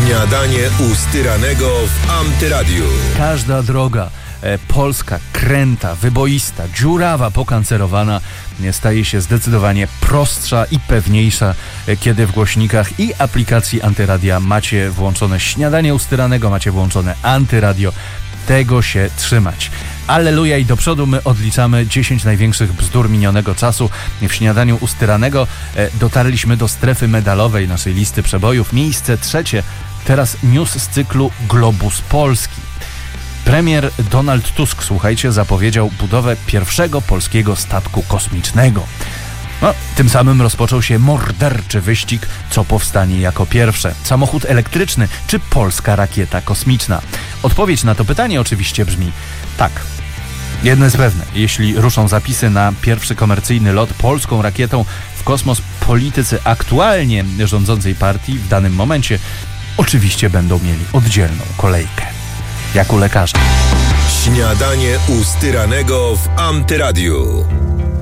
Śniadanie u Styranego w Antyradiu. Każda droga polska, kręta, wyboista, dziurawa, pokancerowana staje się zdecydowanie prostsza i pewniejsza, kiedy w głośnikach i aplikacji Antyradia macie włączone Śniadanie u Styranego, macie włączone Antyradio. Tego się trzymać. Alleluja i do przodu. My odliczamy 10 największych bzdur minionego czasu. W Śniadaniu u Styranego dotarliśmy do strefy medalowej naszej listy przebojów. Miejsce 3. Teraz news z cyklu Globus Polski. Premier Donald Tusk, słuchajcie, zapowiedział budowę pierwszego polskiego statku kosmicznego. Tym samym rozpoczął się morderczy wyścig, co powstanie jako pierwsze. Samochód elektryczny czy polska rakieta kosmiczna? Odpowiedź na to pytanie oczywiście brzmi tak. Jedno jest pewne, jeśli ruszą zapisy na pierwszy komercyjny lot polską rakietą w kosmos, politycy aktualnie rządzącej partii w danym momencie oczywiście będą mieli oddzielną kolejkę. Jak u lekarza. Śniadanie u Styranego w Antyradiu.